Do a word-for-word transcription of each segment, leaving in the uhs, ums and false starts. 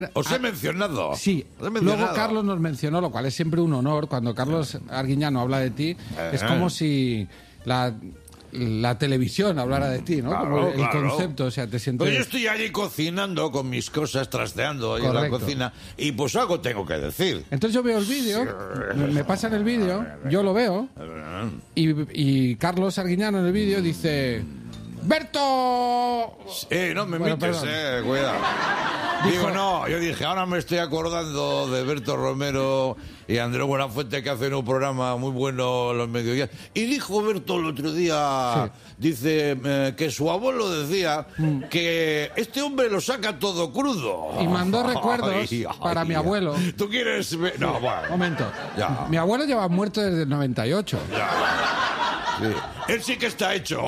Os he mencionado. Sí, Os he mencionado. Luego Carlos nos mencionó, lo cual es siempre un honor. Cuando Carlos Arguiñano habla de ti, Eh. es como si la, la televisión hablara de ti, ¿no? Claro, como el claro. concepto, o sea, te sientes... Pero yo estoy allí cocinando con mis cosas, trasteando ahí en la Correcto. cocina, y pues algo tengo que decir. Entonces yo veo el vídeo, me, me pasan el vídeo, yo lo veo, y, y Carlos Arguiñano en el vídeo dice... ¡Berto! Eh, no me Bueno, mites, perdón. eh, cuidado. Digo, no, yo dije, ahora me estoy acordando de Berto Romero y Andrés Buenafuente, que hacen un programa muy bueno los mediodías. Y dijo Berto el otro día, Sí. dice, eh, que su abuelo decía que este hombre lo saca todo crudo. Y mandó recuerdos Ay, para ay, mi abuelo. ¿Tú quieres...? ver- No, bueno. Momento. Ya. Mi abuelo lleva muerto desde el noventa y ocho. Sí. Él sí que está hecho.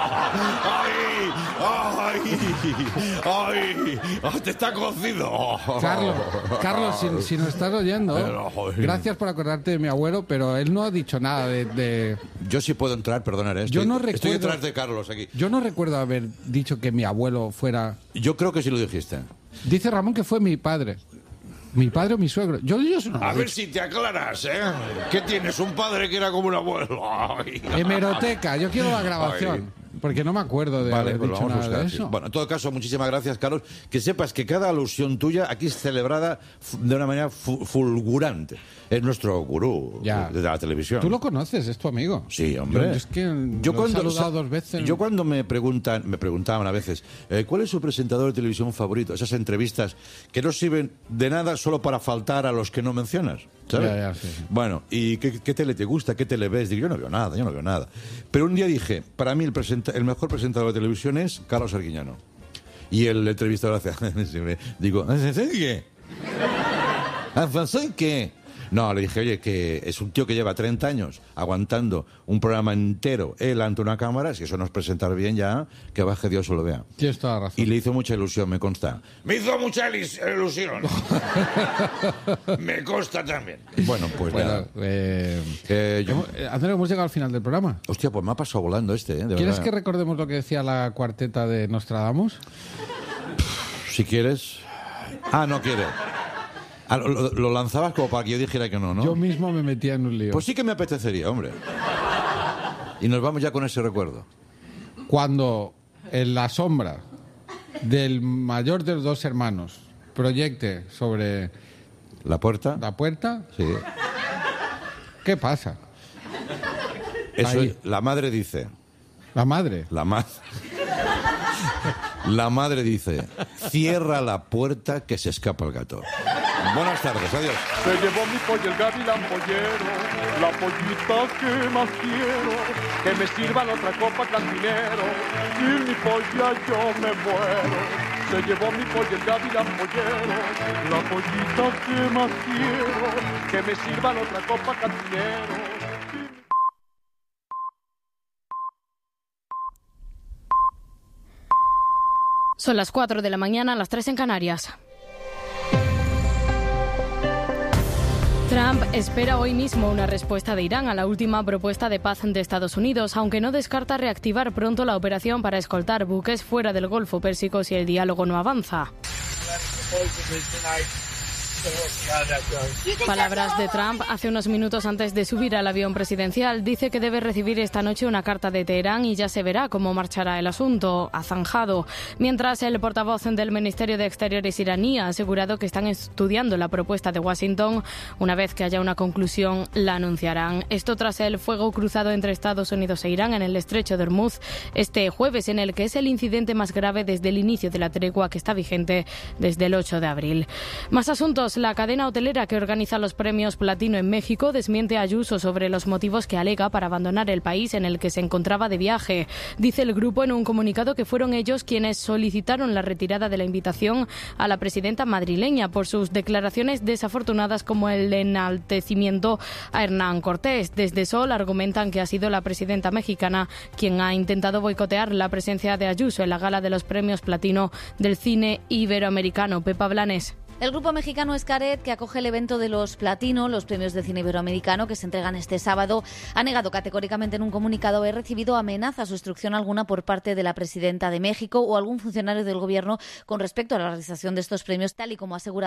¡Ay! ¡Ay! ¡Ay! ¡Ay! ¡Te está cocido! Carlos, Carlos, si, si nos estás oyendo, Pero, joder. gracias por acordarte de mi abuelo, pero él no ha dicho nada de... de- Yo sí puedo entrar, perdonaré. Estoy, Yo no estoy recuerdo- detrás de Carlos aquí. Yo no recuerdo haber dicho que mi abuelo fuera... Yo creo que sí lo dijiste. Dice Ramón que fue mi padre. Mi padre o mi suegro. Yo, yo eso no lo A he ver dicho. si te aclaras, ¿eh? ¿Qué tienes? Un padre que era como un abuelo. Ay. Hemeroteca, yo quiero la grabación. Porque no me acuerdo de Vale, haber pues lo dicho vamos a nada buscar. de sí. eso. Bueno, en todo caso, muchísimas gracias, Carlos. Que sepas que cada alusión tuya aquí es celebrada fu- de una manera fu- fulgurante. Es nuestro gurú Ya. de la televisión. Tú lo conoces, es tu amigo. Sí, hombre. Yo, es que lo he saludado dos veces. Yo cuando me preguntan, me preguntaban a veces, eh, ¿cuál es su presentador de televisión favorito? Esas entrevistas que no sirven de nada solo para faltar a los que no mencionas, ¿sabes? Ya, ya, sí, sí. Bueno, ¿y qué, qué tele te gusta? ¿Qué tele ves? Digo, yo no veo nada, yo no veo nada. Pero un día dije, para mí el, presenta- el mejor presentador de televisión es Carlos Arguiñano. Y el entrevistador hace, digo, ¿qué? ¿Soy qué? No, le dije, oye, que es un tío que lleva treinta años aguantando un programa entero él ante una cámara, si eso no es presentar bien ya, que baje Dios o lo vea. Tienes toda la razón. Y le hizo mucha ilusión, me consta. Me hizo mucha ilis- ilusión. Me consta también. Bueno, pues Bueno, nada. eh, Eh, yo- hemos- eh, Andrés, hemos llegado al final del programa. Hostia, pues me ha pasado volando este, ¿eh? De ¿Quieres verdad. que recordemos lo que decía la cuarteta de Nostradamus? Si quieres... Ah, no quiere. Ah, lo, lo- lo lanzabas como para que yo dijera que no, ¿no? Yo mismo me metía en un lío. Pues sí que me apetecería, hombre. Y nos vamos ya con ese recuerdo. Cuando en la sombra del mayor de los dos hermanos proyecte sobre ¿La puerta? la puerta, Sí. ¿qué pasa? Eso Ahí. es- la madre dice... La madre. La ma- La madre dice, cierra la puerta que se escapa el gato. Buenas tardes, adiós. Se llevó mi pollo el gavilán pollero, la pollita que más quiero, que me sirvan otra copa cantinero, sin mi polla yo me muero. Se llevó mi pollo el gavilán pollero, la pollita que más quiero, que me sirvan otra copa cantinero. Son las cuatro de la mañana, las tres en Canarias. Trump espera hoy mismo una respuesta de Irán a la última propuesta de paz de Estados Unidos, aunque no descarta reactivar pronto la operación para escoltar buques fuera del Golfo Pérsico si el diálogo no avanza. Palabras de Trump hace unos minutos antes de subir al avión presidencial. Dice que debe recibir esta noche una carta de Teherán y ya se verá cómo marchará el asunto. Ha zanjado. Mientras el portavoz del Ministerio de Exteriores iraní ha asegurado que están estudiando la propuesta de Washington. Una vez que haya una conclusión, la anunciarán. Esto tras el fuego cruzado entre Estados Unidos e Irán en el estrecho de Hormuz este jueves, en el que es el incidente más grave desde el inicio de la tregua que está vigente desde el ocho de abril. Más asuntos. La cadena hotelera que organiza los premios Platino en México desmiente a Ayuso sobre los motivos que alega para abandonar el país en el que se encontraba de viaje. Dice el grupo en un comunicado que fueron ellos quienes solicitaron la retirada de la invitación a la presidenta madrileña por sus declaraciones desafortunadas como el enaltecimiento a Hernán Cortés. Desde Sol argumentan que ha sido la presidenta mexicana quien ha intentado boicotear la presencia de Ayuso en la gala de los premios Platino del cine iberoamericano. Pepa Blanes. El grupo mexicano Xcaret, que acoge el evento de los Platino, los premios de cine iberoamericano que se entregan este sábado, ha negado categóricamente en un comunicado haber recibido amenazas o instrucción alguna por parte de la presidenta de México o algún funcionario del gobierno con respecto a la realización de estos premios, tal y como asegura